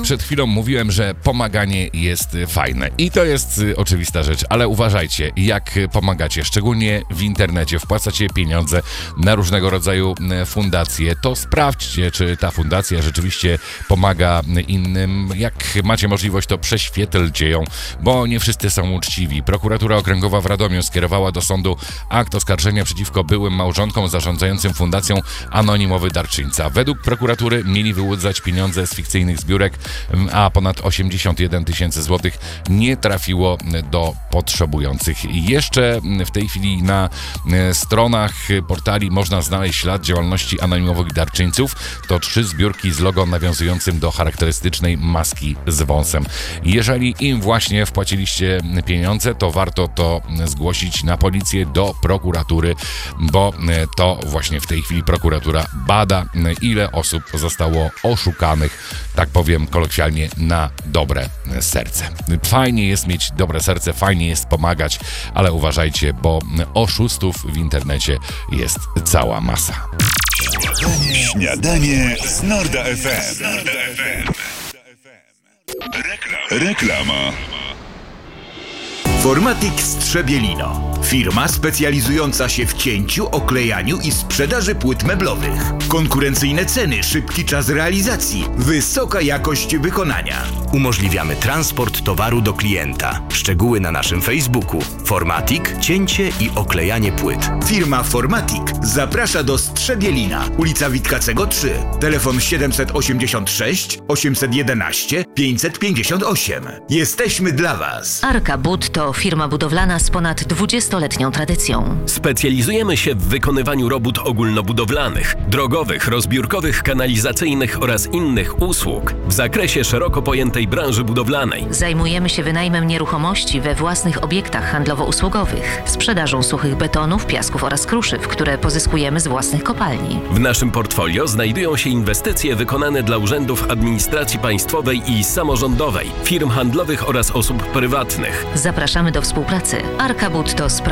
Przed chwilą mówiłem, że pomaganie jest fajne i to jest oczywista rzecz, ale uważajcie, jak pomagacie, szczególnie w internecie, wpłacacie pieniądze na różnego rodzaju fundacje, to sprawdźcie, czy ta fundacja rzeczywiście pomaga innym. Jak macie możliwość, to prześwietlcie ją, bo nie wszyscy są uczciwi. Prokuratura Okręgowa w Radomiu skierowała do sądu akt oskarżenia przeciwko byłym małżonkom zarządzającym fundacją Anonimowy Darczyńca. Według prokuratury mieli wyłudzać pieniądze z fikcyjnych zbiórek, a ponad 81 tysięcy złotych nie trafiło do potrzebujących. Jeszcze w tej chwili na stronach portali można znaleźć ślad działalności anonimowych darczyńców. To 3 zbiórki z logo nawiązującym do charakterystycznej maski z wąsem. Jeżeli im właśnie wpłaciliście pieniądze, to warto to zgłosić na policję do prokuratury, bo to właśnie w tej chwili prokuratura bada, ile osób zostało oszukanych, tak powiem kolokwialnie, na dobre serce. Fajnie jest mieć dobre serce, fajnie jest pomagać, ale uważajcie, bo oszustów w internecie jest cała masa. Śniadanie z Norda FM. Reklama. Formatik Strzebielino. Firma specjalizująca się w cięciu, oklejaniu i sprzedaży płyt meblowych. Konkurencyjne ceny, szybki czas realizacji, wysoka jakość wykonania. Umożliwiamy transport towaru do klienta. Szczegóły na naszym Facebooku. Formatik, cięcie i oklejanie płyt. Firma Formatik zaprasza do Strzebielina, ulica Witkacego 3. Telefon 786 811 558. Jesteśmy dla Was. Arka Bud to firma budowlana z ponad 20-letnią tradycją. Specjalizujemy się w wykonywaniu robót ogólnobudowlanych, drogowych, rozbiórkowych, kanalizacyjnych oraz innych usług w zakresie szeroko pojętej branży budowlanej. Zajmujemy się wynajmem nieruchomości we własnych obiektach handlowo-usługowych, sprzedażą suchych betonów, piasków oraz kruszyw, które pozyskujemy z własnych kopalni. W naszym portfolio znajdują się inwestycje wykonane dla urzędów administracji państwowej i samorządowej, firm handlowych oraz osób prywatnych. Zapraszamy do współpracy. Arka Bud to